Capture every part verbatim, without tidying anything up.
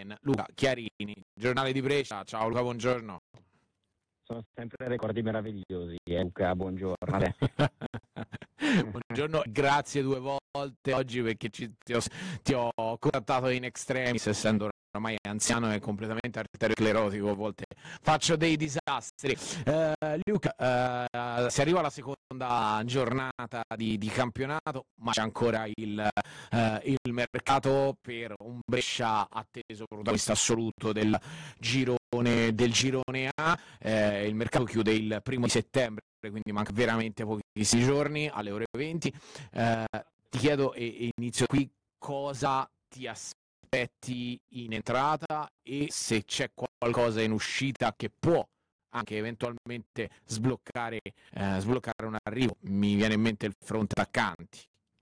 Online, Luca Chiarini, Giornale di Brescia. Ciao Luca, buongiorno. Sono sempre ricordi meravigliosi, eh, Luca, buongiorno a te. Buongiorno, grazie due volte oggi perché ci, ti, ho, ti ho contattato in extremis, essendo ormai anziano e completamente arteriosclerotico, a volte faccio dei disastri. Eh, Luca, eh, si arriva alla seconda giornata di, di campionato, ma c'è ancora il, eh, il mercato per un Brescia atteso protagonista assoluto del girone, del girone A. Eh, il mercato chiude il primo di settembre, quindi manca veramente pochissimi giorni, alle ore venti. Eh, ti chiedo, e, e inizio qui, cosa ti aspetti in entrata e se c'è qualcosa in uscita che può anche eventualmente sbloccare, eh, sbloccare un arrivo. Mi viene in mente il fronte attaccanti.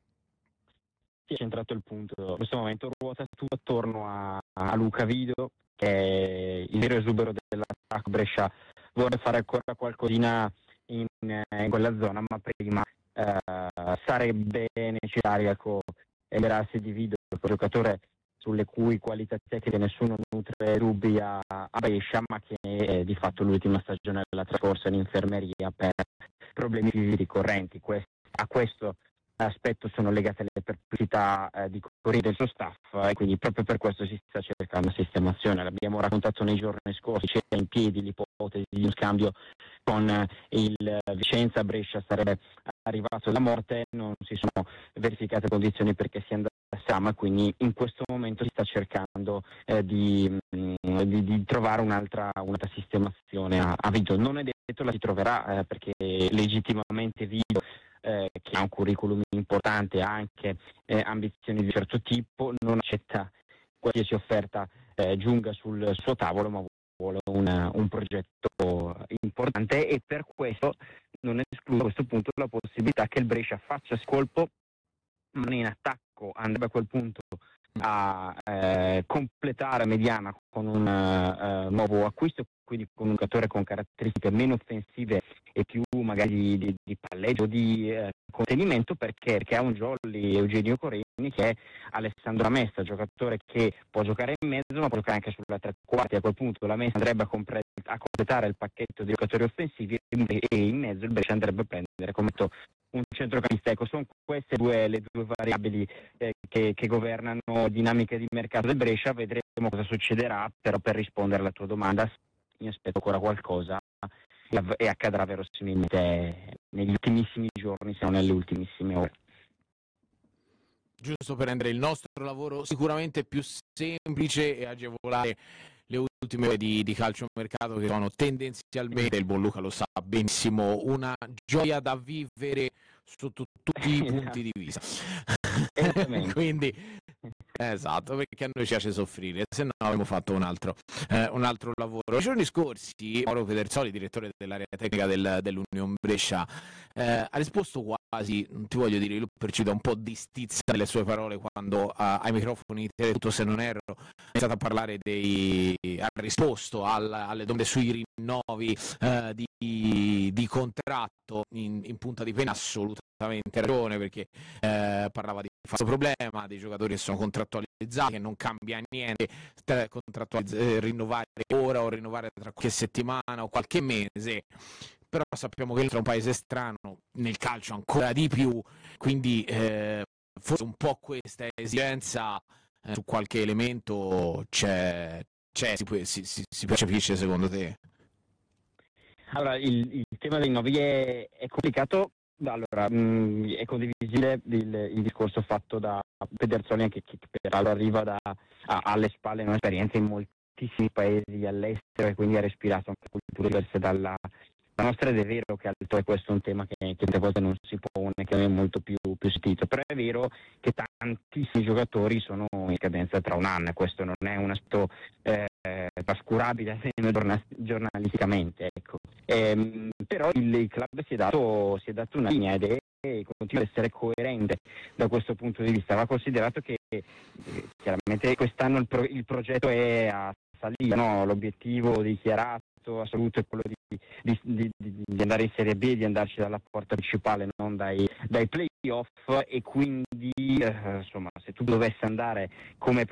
Sì, è centrato il punto. In questo momento ruota tutto attorno a, a Luca Vido, che è il vero esubero dell'attacco. Brescia vuole fare ancora qualcosina in, in quella zona, ma prima eh, sarebbe necessario, ecco, liberarsi di Vido, un giocatore sulle cui qualità tecniche nessuno nutre dubbi a, a Brescia, ma che eh, di fatto l'ultima stagione l'ha trascorsa in infermeria per problemi fisici ricorrenti. Quest- a questo aspetto sono legate le perplessità eh, di correre del suo staff, eh, e quindi proprio per questo si sta cercando una sistemazione. L'abbiamo raccontato nei giorni scorsi, c'era in piedi l'ipotesi di uno scambio con eh, il Vicenza. Brescia sarebbe arrivato alla morte, non si sono verificate condizioni perché si andasse a ma quindi in questo momento si sta cercando eh, di, mh, di, di trovare un'altra, un'altra sistemazione a, a Vido. Non è detto la si troverà eh, perché legittimamente Vido, Eh, che ha un curriculum importante, ha anche eh, ambizioni di un certo tipo, non accetta qualsiasi offerta eh, giunga sul suo tavolo, ma vuole un, un progetto importante, e per questo non escludo a questo punto la possibilità che il Brescia faccia colpo, ma in attacco andrebbe a quel punto a eh, completare Mediana con un uh, nuovo acquisto, quindi con un giocatore con caratteristiche meno offensive e più magari di, di palleggio, di eh, contenimento, perché, perché ha un jolly Eugenio Coreni che è Alessandro Messa, giocatore che può giocare in mezzo ma può giocare anche sulla tre quarti. A quel punto la Messa andrebbe a, compre- a completare il pacchetto di giocatori offensivi e, e in mezzo il Brescia andrebbe a prendere come detto un centrocampista. Ecco, sono queste due le due variabili eh, che, che governano dinamiche di mercato del Brescia. Vedremo cosa succederà, però per rispondere alla tua domanda mi aspetto ancora qualcosa e, av- e accadrà verosimilmente negli ultimissimi giorni, se non nelle ultimissime ore. Giusto per rendere il nostro lavoro sicuramente più semplice e agevolare le ultime ore di, di calciomercato, che sono tendenzialmente, il buon Luca lo sa benissimo, una gioia da vivere sotto tutti i punti di vista. Quindi esatto, perché a noi ci piace soffrire, se no avremmo fatto un altro, eh, un altro lavoro. I giorni scorsi Mauro Pedersoli, direttore dell'area tecnica del, dell'Union Brescia, eh, ha risposto quasi, non ti voglio dire, l'ho percepito un po' di stizza nelle sue parole quando uh, ai microfoni di Teletutto, se non erro, ha iniziato a parlare dei, ha risposto al, alle domande sui rinnovi uh, di, di contratto in, in punta di penna. Assolutamente ragione, perché eh, parlava di falso problema, dei giocatori che sono contrattualizzati, che non cambia niente, eh, rinnovare ora o rinnovare tra qualche settimana o qualche mese. Però sappiamo che il nostro è un paese strano, nel calcio ancora di più, quindi eh, forse un po' questa esigenza eh, su qualche elemento c'è, c'è si, si, si, si percepisce, secondo te? Allora, il, il tema dei rinnovi è, è complicato. Allora, mh, è condivisibile il, il discorso fatto da Pedersoli, anche che peraltro arriva da, a, alle spalle un'esperienza in moltissimi paesi all'estero e quindi ha respirato anche culture diverse dalla la nostra, ed è vero che altro questo è un tema che, che tante volte non si pone, che è molto più, più sentito, però è vero che tantissimi giocatori sono in scadenza tra un anno, e questo non è un aspetto eh, trascurabile giornalisticamente, ecco. Ehm, però il, il club si è dato si è dato una linea ed è e continua ad essere coerente da questo punto di vista. Va considerato che eh, chiaramente quest'anno il, pro, il progetto è a salire, no? L'obiettivo dichiarato assoluto è quello di, di, di, di andare in Serie B, di andarci dalla porta principale, non dai, dai play-off, e quindi eh, insomma, se tu dovessi andare come